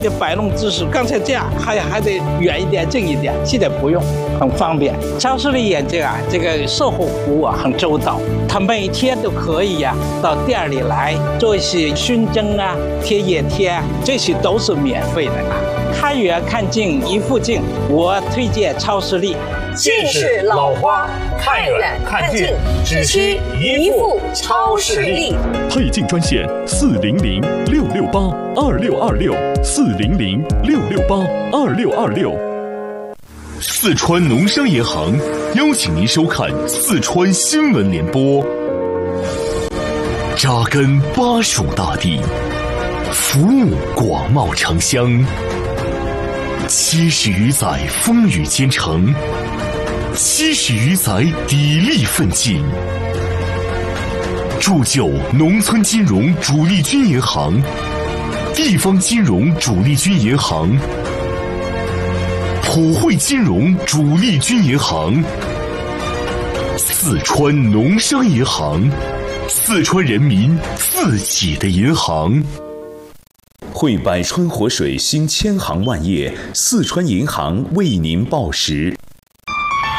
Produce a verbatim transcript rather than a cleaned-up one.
这摆弄姿势，刚才这样还还得远一点、近一点，现在不用，很方便。超市里眼镜啊，这个售后服务啊很周到，他每天都可以呀、啊、到店里来做一些熏蒸啊、贴眼贴啊，这些都是免费的啊。看远看近一副镜，我推荐超视力。 近视老花，看远看近，只需一副超视力。 配镜专线四零零六六八二六二六四零零六六八二六二六。四川农商银行邀请您收看四川新闻联播。扎根巴蜀大地，服务广袤城乡，七十余载风雨兼程，七十余载砥砺奋进，铸就农村金融主力军银行、地方金融主力军银行、普惠金融主力军银行、四川农商银行，四川人民自己的银行。汇百川活水兴千行万业，四川银行为您报时。